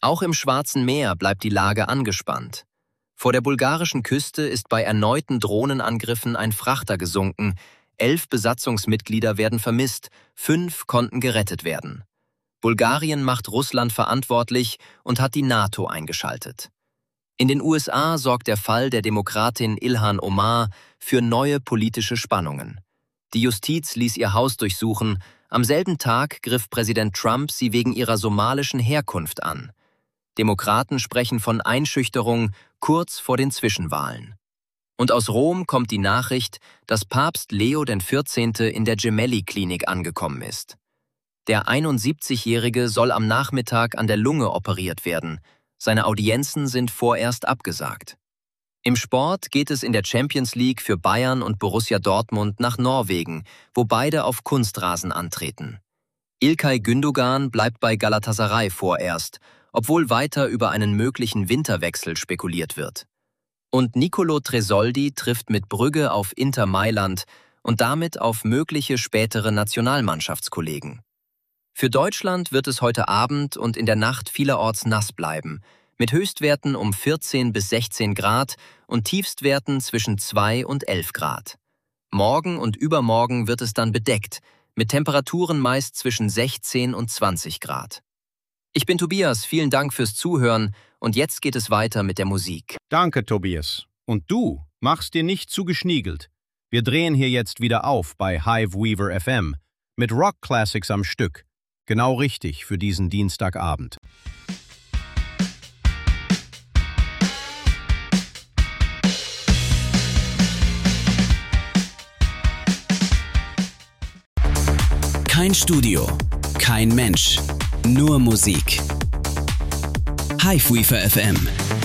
Auch im Schwarzen Meer bleibt die Lage angespannt. Vor der bulgarischen Küste ist bei erneuten Drohnenangriffen ein Frachter gesunken, 11 Besatzungsmitglieder werden vermisst, 5 konnten gerettet werden. Bulgarien macht Russland verantwortlich und hat die NATO eingeschaltet. In den USA sorgt der Fall der Demokratin Ilhan Omar für neue politische Spannungen. Die Justiz ließ ihr Haus durchsuchen, am selben Tag griff Präsident Trump sie wegen ihrer somalischen Herkunft an. Demokraten sprechen von Einschüchterung kurz vor den Zwischenwahlen. Und aus Rom kommt die Nachricht, dass Papst Leo XIV. In der Gemelli-Klinik angekommen ist. Der 71-Jährige soll am Nachmittag an der Lunge operiert werden. Seine Audienzen sind vorerst abgesagt. Im Sport geht es in der Champions League für Bayern und Borussia Dortmund nach Norwegen, wo beide auf Kunstrasen antreten. İlkay Gündoğan bleibt bei Galatasaray vorerst, obwohl weiter über einen möglichen Winterwechsel spekuliert wird. Und Nicolo Tresoldi trifft mit Brügge auf Inter Mailand und damit auf mögliche spätere Nationalmannschaftskollegen. Für Deutschland wird es heute Abend und in der Nacht vielerorts nass bleiben, mit Höchstwerten um 14 bis 16 Grad und Tiefstwerten zwischen 2 und 11 Grad. Morgen und übermorgen wird es dann bedeckt, mit Temperaturen meist zwischen 16 und 20 Grad. Ich bin Tobias, vielen Dank fürs Zuhören und jetzt geht es weiter mit der Musik. Danke, Tobias. Und du, mach's dir nicht zu geschniegelt. Wir drehen hier jetzt wieder auf bei Hive Weaver FM mit Rock Classics am Stück. Genau richtig für diesen Dienstagabend. Kein Studio, kein Mensch, nur Musik. Hive Weaver FM.